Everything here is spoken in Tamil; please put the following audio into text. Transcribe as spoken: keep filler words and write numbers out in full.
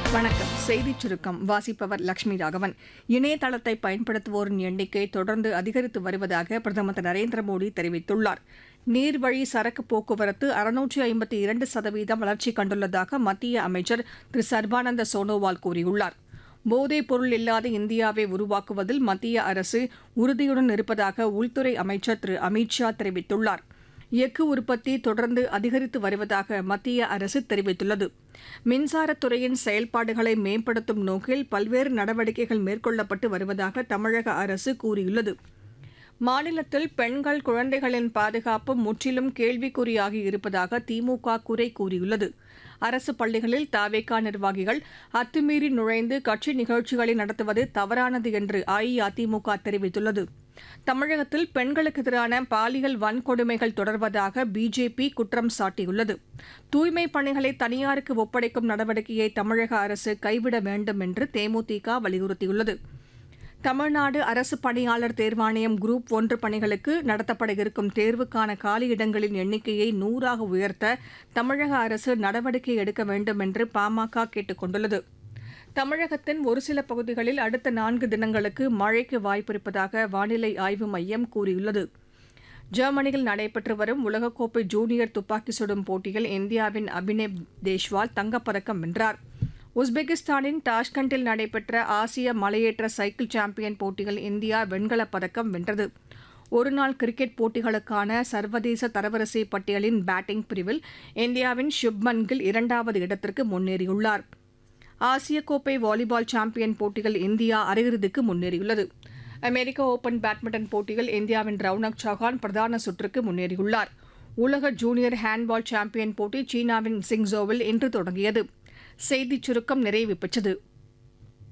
வணக்கம். செய்திச் சுருக்கம் வாசிப்பவர் லட்சுமி ராகவன். இணையதளத்தை பயன்படுத்துவோரின் எண்ணிக்கை தொடர்ந்து அதிகரித்து வருவதாக பிரதமர் திரு நரேந்திர மோடி தெரிவித்துள்ளார். நீர்வழி சரக்கு போக்குவரத்து அறுநூற்று ஐம்பத்தி இரண்டு சதவீதம் வளர்ச்சி கண்டுள்ளதாக மத்திய அமைச்சர் திரு சர்பானந்த சோனோவால் கூறியுள்ளார். போதைப் பொருள் இல்லாத இந்தியாவை உருவாக்குவதில் மத்திய அரசு உறுதியுடன் இருப்பதாக உள்துறை அமைச்சர் திரு அமித் ஷா தெரிவித்துள்ளார். எஃகு உற்பத்தி தொடர்ந்து அதிகரித்து வருவதாக மத்திய அரசு தெரிவித்துள்ளது. மின்சாரத்துறையின் செயல்பாடுகளை மேம்படுத்தும் நோக்கில் பல்வேறு நடவடிக்கைகள் மேற்கொள்ளப்பட்டு வருவதாக தமிழக அரசு கூறியுள்ளது. மாநிலத்தில் பெண்கள் குழந்தைகளின் பாதுகாப்பு முற்றிலும் கேள்விக்குறியாகி இருப்பதாக திமுக குறை கூறியுள்ளது. அரசு பள்ளிகளில் தாவேகா நிர்வாகிகள் அத்துமீறி நுழைந்து கட்சி நிகழ்ச்சிகளை நடத்துவது தவறானது என்று அஇஅதிமுக தெரிவித்துள்ளது. தமிழகத்தில் பெண்களுக்கு எதிரான பாலியல் வன்கொடுமைகள் தொடர்வதாக பிஜேபி குற்றம் சாட்டியுள்ளது. தூய்மைப் பணிகளை தனியாருக்கு ஒப்படைக்கும் நடவடிக்கையை தமிழக அரசு கைவிட வேண்டும் என்று தேமுதிக வலியுறுத்தியுள்ளது. தமிழ்நாடு அரசு பணியாளர் தேர்வாணையம் குரூப் ஒன்று பணிகளுக்கு நடத்தப்பட இருக்கும் தேர்வுக்கான காலியிடங்களின் எண்ணிக்கையை நூறாக உயர்த்த தமிழக அரசு நடவடிக்கை எடுக்க வேண்டும் என்று பாமக கேட்டுக் கொண்டுள்ளது. தமிழகத்தின் ஒரு சில பகுதிகளில் அடுத்த நான்கு தினங்களுக்கு மழைக்கு வாய்ப்பிருப்பதாக வானிலை ஆய்வு மையம் கூறியுள்ளது. ஜெர்மனியில் நடைபெற்று வரும் உலகக்கோப்பை ஜூனியர் துப்பாக்கி சுடும் போட்டியில் இந்தியாவின் அபினேவ் தேஷ்வால் தங்கப்பதக்கம் வென்றார். உஸ்பெகிஸ்தானின் டாஷ்கண்டில் நடைபெற்ற ஆசிய மலையேற்ற சைக்கிள் சாம்பியன் போட்டியில் இந்தியா வெண்கலப் பதக்கம் வென்றது. ஒருநாள் கிரிக்கெட் போட்டிகளுக்கான சர்வதேச தரவரிசை பட்டியலின் பேட்டிங் பிரிவில் இந்தியாவின் சுப்மன் கில் இரண்டாவது இடத்திற்கு முன்னேறியுள்ளார். ஆசிய கோப்பை வாலிபால் சாம்பியன் போட்டியில் இந்தியா அரையிறுதிக்கு முன்னேறியுள்ளது. அமெரிக்க ஓபன் பேட்மிண்டன் போட்டியில் இந்தியாவின் ரவுனக் சௌஹான் பிரதான சுற்றுக்கு முன்னேறியுள்ளார். உலக ஜூனியர் ஹேண்ட்பால் சாம்பியன் போட்டி சீனாவின் சிங்சோவில் இன்று தொடங்கியது. செய்திச் சுருக்கம் நிறைவு பெற்றது.